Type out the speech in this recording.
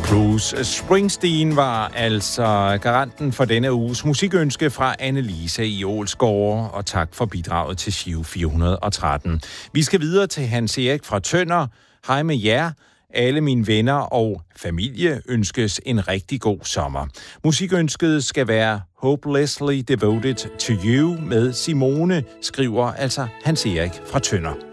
Bruce Springsteen var altså garanten for denne uges musikønske fra Annelise i Ålsgårde, og tak for bidraget til Giro 413. Vi skal videre til Hans Erik fra Tønder. Hej med jer. Alle mine venner og familie ønskes en rigtig god sommer. Musikønsket skal være Hopelessly Devoted to You med Simone, skriver altså Hans Erik fra Tønder.